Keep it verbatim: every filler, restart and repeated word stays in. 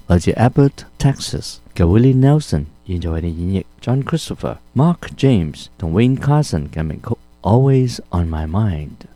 來自 Abbott Texas 嘅 Willie Nelson 現在為你演繹 John Christopher、Mark James 同 Wayne Carson 嘅名曲 Always on My Mind。